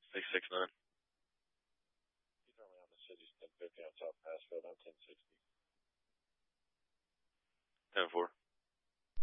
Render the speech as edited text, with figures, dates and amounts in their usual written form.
669. You throw me on the city's 1050 on South Passfield. I'm 1060. 10-4.